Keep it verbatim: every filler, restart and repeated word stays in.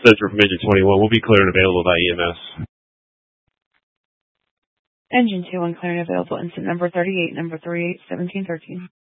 Center from Engine twenty-one. We'll be clear and available by E M S. Engine two one clear and available. Incident number thirty-eight, number three eight seventeen thirteen.